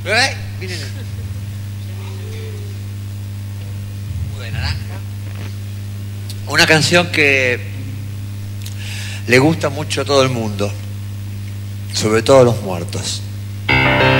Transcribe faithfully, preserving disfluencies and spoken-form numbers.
¿Eh? Miren. Jugo de naranja. Una canción que le gusta mucho a todo el mundo, sobre todo a los muertos.